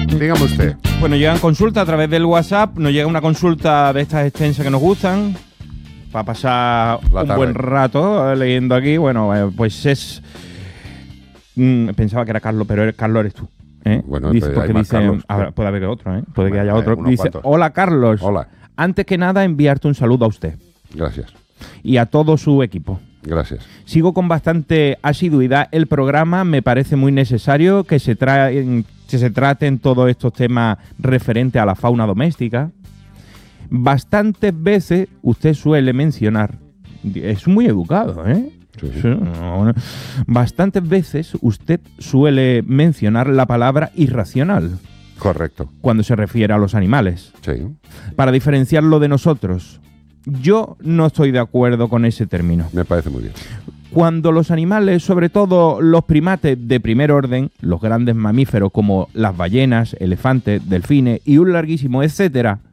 Dígame usted. Bueno, llegan consultas a través del WhatsApp. Nos llega una consulta de estas extensas que nos gustan para pasar La un tarde. buen rato leyendo aquí. Bueno, pues es... pensaba que era Carlos, pero Carlos eres tú. Bueno, dice, pero hay porque más dice, Carlos. puede haber otro, puede que Bueno, haya hay otro. unos Dice, cuantos. hola Carlos. Hola. Antes que nada, enviarte un saludo a usted Gracias. y a todo su equipo. Gracias. Sigo con bastante asiduidad el programa. Me parece muy necesario que se traten todos estos temas referentes a la fauna doméstica. Bastantes veces usted suele mencionar, es muy educado, Sí. Sí, no. Bastantes veces usted suele mencionar la palabra irracional Correcto. cuando se refiere a los animales, Sí. para diferenciarlo de nosotros. Yo no estoy de acuerdo con ese término. Me parece muy bien. Cuando los animales, sobre todo los primates de primer orden, los grandes mamíferos como las ballenas, elefantes, delfines y un larguísimo etcétera,